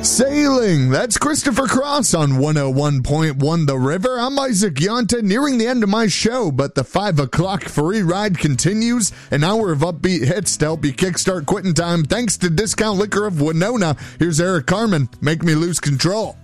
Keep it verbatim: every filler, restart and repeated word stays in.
Sailing, that's Christopher Cross on one oh one point one The River. I'm Isaac Yonta, nearing the end of my show, but the five o'clock free ride continues. An hour of upbeat hits to help you kickstart quitting time, thanks to Discount Liquor of Winona. Here's Eric Carmen, Make Me Lose Control.